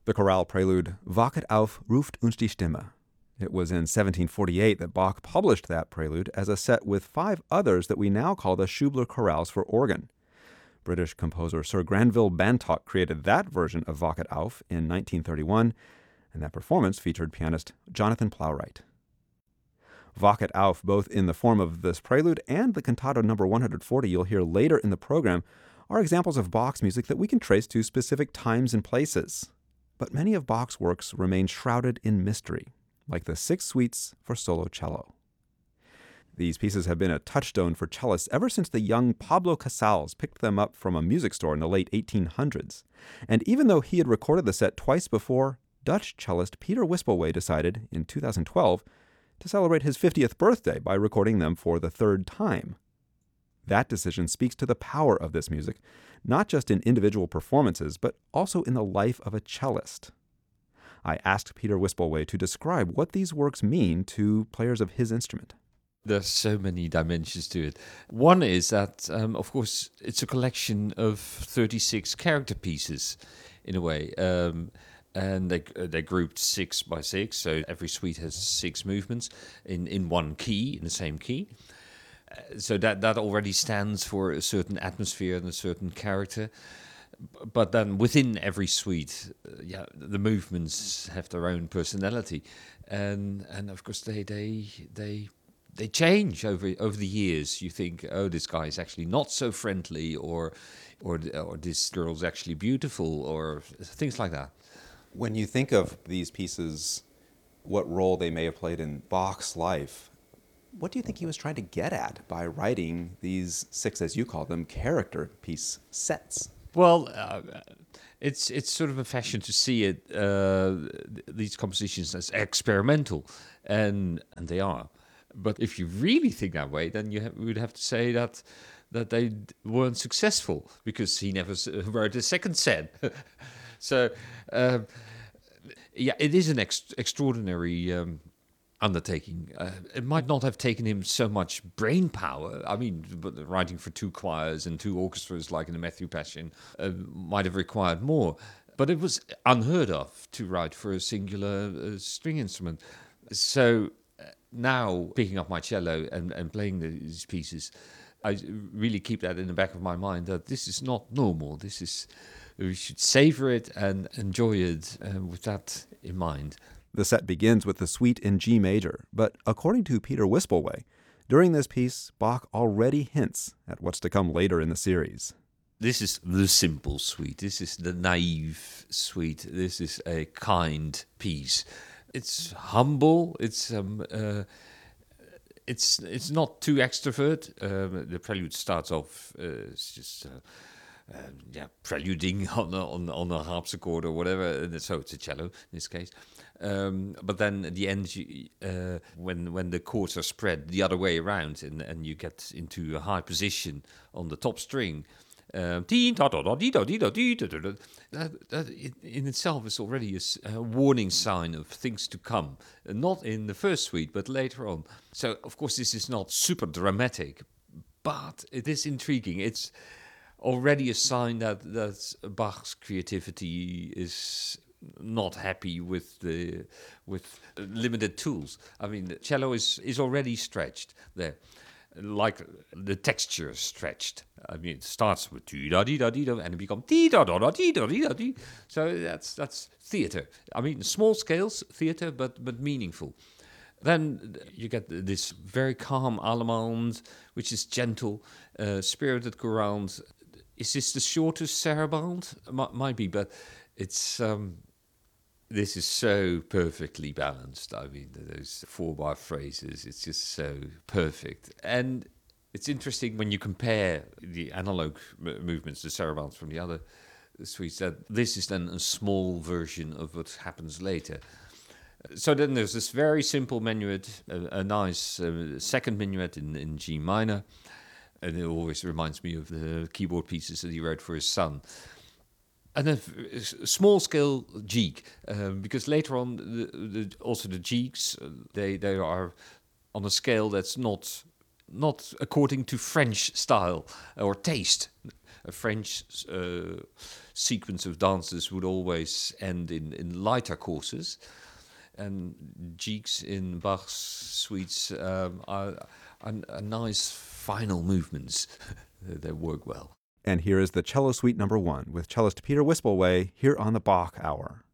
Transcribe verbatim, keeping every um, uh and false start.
The chorale prelude Wachet auf, ruft uns die Stimme. It was in seventeen forty-eight that Bach published that prelude as a set with five others that we now call the Schubler chorales for organ. British composer Sir Granville Bantock created that version of Wachet auf in nineteen thirty-one, and that performance featured pianist Jonathan Plowright. Wachet auf, both in the form of this prelude and the cantata number one hundred forty you'll hear later in the program, are examples of Bach's music that we can trace to specific times and places. But many of Bach's works remain shrouded in mystery, like the Six Suites for solo cello. These pieces have been a touchstone for cellists ever since the young Pablo Casals picked them up from a music store in the late eighteen hundreds. And even though he had recorded the set twice before, Dutch cellist Peter Wispelwey decided, in two thousand twelve, to celebrate his fiftieth birthday by recording them for the third time. That decision speaks to the power of this music, not just in individual performances, but also in the life of a cellist. I asked Peter Wispelwey to describe what these works mean to players of his instrument. There's so many dimensions to it. One is that, um, of course, it's a collection of thirty-six character pieces, in a way. Um, and they, uh, they're grouped six by six, so every suite has six movements in, in one key, in the same key. Uh, so that, that already stands for a certain atmosphere and a certain character. But then within every suite, uh, yeah, the movements have their own personality. And and of course, they they they... They change over over the years. You think, oh, this guy is actually not so friendly, or, or, or this girl's actually beautiful, or things like that. When you think of these pieces, what role they may have played in Bach's life, what do you think he was trying to get at by writing these six, as you call them, character piece sets? Well, uh, it's it's sort of a fashion to see it uh, these compositions as experimental, and and they are. But if you really think that way, then you have, would have to say that that they weren't successful, because he never wrote a second set. so, um, yeah, it is an ex- extraordinary um, undertaking. Uh, it might not have taken him so much brain power. I mean, but writing for two choirs and two orchestras, like in the Matthew Passion, uh, might have required more. But it was unheard of to write for a singular uh, string instrument. So now, picking up my cello and, and playing these pieces, I really keep that in the back of my mind, that this is not normal. This is, we should savor it and enjoy it uh, with that in mind. The set begins with the suite in G major, but according to Peter Wispelwey, during this piece, Bach already hints at what's to come later in the series. This is the simple suite. This is the naive suite. This is a kind piece. It's humble. It's um, uh, it's it's not too extrovert. Um, the prelude starts off uh, it's just uh, uh, yeah preluding on a, on on a harpsichord or whatever. So it's a cello in this case. Um, but then at the end, you, uh, when when the chords are spread the other way around, and and you get into a high position on the top string. Um, that, that in itself is already a, a warning sign of things to come. Uh, not in the first suite, but later on. So, of course, this is not super dramatic, but it is intriguing. It's already a sign that, that Bach's creativity is not happy with the with limited tools. I mean, the cello is, is already stretched there. Like the texture is stretched. I mean, it starts with dee da dee da dee da, and it becomes dee da da da dee da dee da dee. So that's that's theater. I mean, small scales theater, but but meaningful. Then you get this very calm allemande, which is gentle, uh, spirited chorale. Is this the shortest sarabande? M- might be, but it's. Um, This is so perfectly balanced. I mean, those four-bar phrases, it's just so perfect. And it's interesting when you compare the analog m- movements, the sarabands from the other suites, that this is then a small version of what happens later. So then there's this very simple minuet, a, a nice uh, second minuet in, in G minor. And it always reminds me of the keyboard pieces that he wrote for his son. And then a small-scale jig, um, because later on, the, the, also the jigs, uh, they they are on a scale that's not not according to French style or taste. a French uh, sequence of dances would always end in, in lighter courses. And jigs in Bach's suites um, are, are, are nice final movements. They work well. And here is the Cello Suite number one with cellist Peter Wispelwey here on the Bach Hour.